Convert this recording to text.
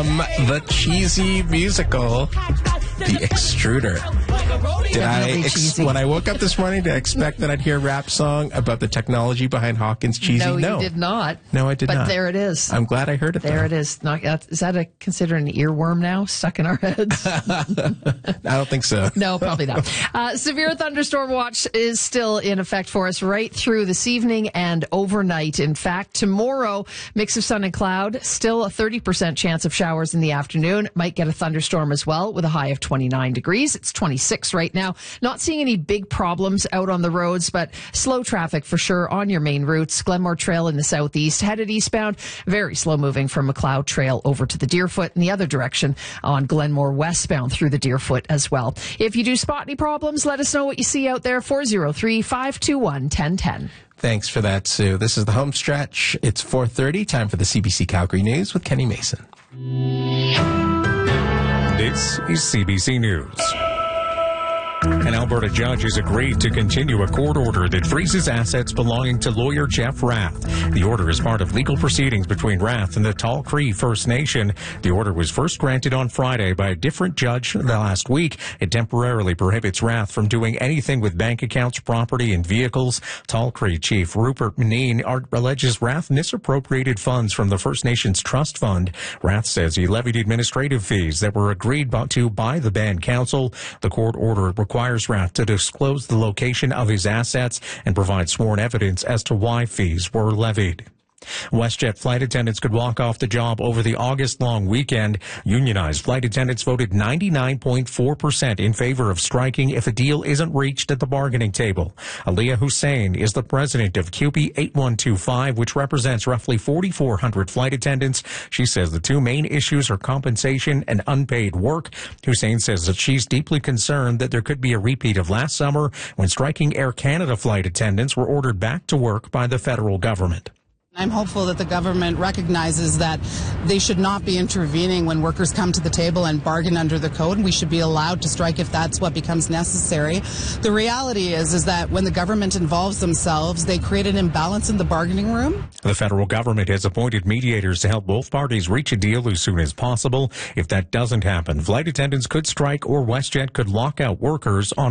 from the cheesy musical, The Extruder. When I woke up this morning, did I expect that I'd hear a rap song about the technology behind Hawkins cheesy? No, you did not. No, I did not. But there it is. I'm glad I heard it. There it is. Is that considered an earworm now, stuck in our heads? I don't think so. No, probably not. Severe thunderstorm watch is still in effect for us right through this evening and overnight. In fact, tomorrow, mix of sun and cloud, still a 30% chance of showers in the afternoon. Might get a thunderstorm as well with a high of 29 degrees. It's 26 right now. Not seeing any big problems out on the roads, but slow traffic for sure on your main routes. Glenmore Trail in the southeast, headed eastbound, very slow moving from McLeod Trail over to the Deerfoot in the other direction on Glenmore westbound through the Deerfoot as well. If you do spot any problems, let us know what you see out there. 403-521-1010. Thanks for that, Sue. This is the home stretch. It's 4:30, time for the CBC Calgary News with Kenny Mason. This is CBC News. An Alberta judge has agreed to continue a court order that freezes assets belonging to lawyer Jeff Rath. The order is part of legal proceedings between Rath and the Tall Cree First Nation. The order was first granted on Friday by a different judge last week. It temporarily prohibits Rath from doing anything with bank accounts, property, and vehicles. Tall Cree Chief Rupert Manine alleges Rath misappropriated funds from the First Nations Trust Fund. Rath says he levied administrative fees that were agreed to by the Band Council. The court order requires Rath to disclose the location of his assets and provide sworn evidence as to why fees were levied. WestJet flight attendants could walk off the job over the August-long weekend. Unionized flight attendants voted 99.4% in favor of striking if a deal isn't reached at the bargaining table. Aliyah Hussein is the president of CUPE 8125, which represents roughly 4,400 flight attendants. She says the two main issues are compensation and unpaid work. Hussein says that she's deeply concerned that there could be a repeat of last summer when striking Air Canada flight attendants were ordered back to work by the federal government. I'm hopeful that the government recognizes that they should not be intervening when workers come to the table and bargain under the code, and we should be allowed to strike if that's what becomes necessary. The reality is that when the government involves themselves, they create an imbalance in the bargaining room. The federal government has appointed mediators to help both parties reach a deal as soon as possible. If that doesn't happen, flight attendants could strike or WestJet could lock out workers on